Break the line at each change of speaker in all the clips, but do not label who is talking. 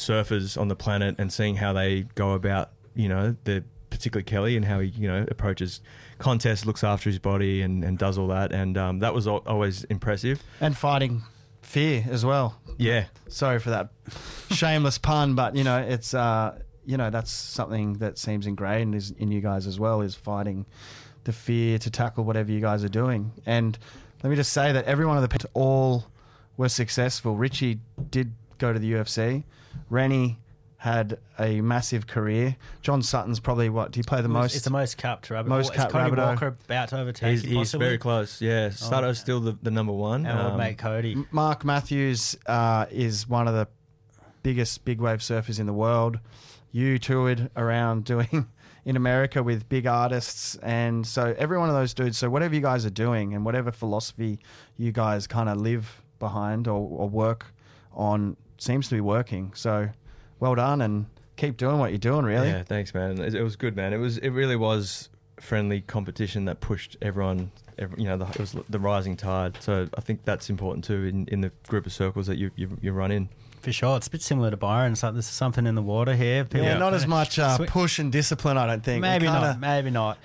surfers on the planet and seeing how they go about, particularly Kelly, and how he, approaches contests, looks after his body and does all that. And that was always impressive.
And fighting fear as well.
Yeah.
Sorry for that shameless pun, but, it's, that's something that seems ingrained in you guys as well, is fighting the fear to tackle whatever you guys are doing. And let me just say that every one of the people all were successful. Richie did go to the UFC. Rennie had a massive career. John Sutton's probably do you play the most?
It's the most capped Rabbitoh.
Most capped
Cody
Rabbitoh.
Walker about to overtake him,
He's very close, yeah. Sutto's still the number one.
And old mate Cody.
Mark Matthews is one of the biggest big wave surfers in the world. You toured around doing in America with big artists, and so every one of those dudes, so whatever you guys are doing and whatever philosophy you guys kind of live behind or work on seems to be working. So well done, and keep doing what you're doing, really.
Yeah, thanks, man. It was good, man. It really was friendly competition that pushed everyone. It was the rising tide. So I think that's important too in the group of circles that you run in.
For sure. It's a bit similar to Byron. So there's something in the water here. People
not as much push and discipline, I don't think.
Maybe not.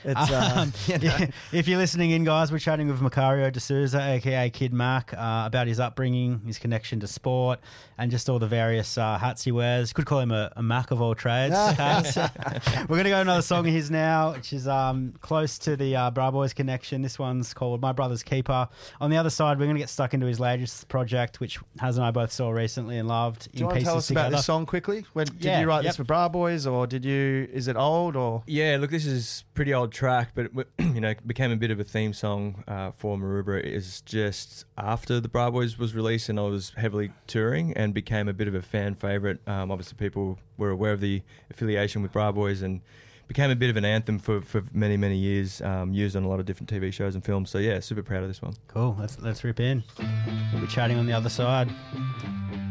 It's, if you're listening in, guys, we're chatting with Macario D'Souza, a.k.a. Kid Mac, about his upbringing, his connection to sport, and just all the various hats he wears. Could call him a Mac of all trades. We're going to go another song of his now, which is close to the Bra Boys connection. This one's called My Brother's Keeper. On the other side, we're going to get stuck into his latest project, which Haz and I both saw recently and loved. Do
you want to tell us about this song quickly? Did you write this for Bra Boys, or is it old? Or
yeah, look, this is a pretty old track, but it became a bit of a theme song for Maroubra. Is just after the Bra Boys was released, and I was heavily touring, and became a bit of a fan favourite. Obviously, people were aware of the affiliation with Bra Boys, and became a bit of an anthem for many, many years, used on a lot of different TV shows and films. So yeah, super proud of this one.
Cool. Let's rip in. We'll be chatting on the other side.